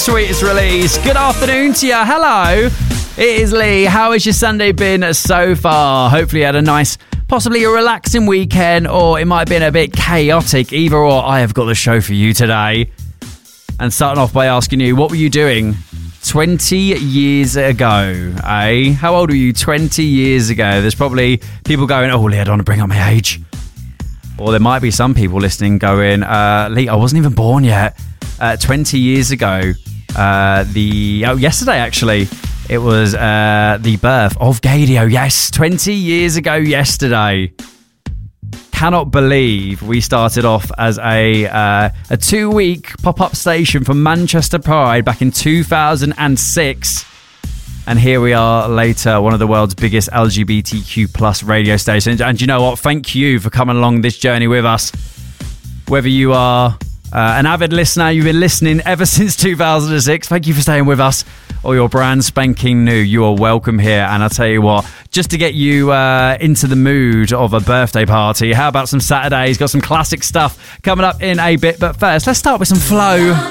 Sweetest release. Good afternoon to you. Hello. It is Lee. How has your Sunday been so far? Hopefully you had a nice, possibly a relaxing weekend, or it might have been a bit chaotic. Either or, I have got the show for you today. And starting off by asking you, what were you doing 20 years ago, eh? How old were you 20 years ago? There's probably people going, oh, Lee, I don't want to bring up my age. Or there might be some people listening going, Lee, I wasn't even born yet. 20 years ago, yesterday actually, it was the birth of Gaydio. Yes, 20 years ago yesterday. Cannot believe we started off as a 2-week pop-up station for Manchester Pride back in 2006. And here we are later, one of the world's biggest LGBTQ plus radio stations. And you know what? Thank you for coming along this journey with us. Whether you are an avid listener, you've been listening ever since 2006, thank you for staying with us. Or you're brand spanking new, you are welcome here. And I'll tell you what, just to get you into the mood of a birthday party, how about some Saturdays? Got some classic stuff coming up in a bit. But first, let's start with some Flow.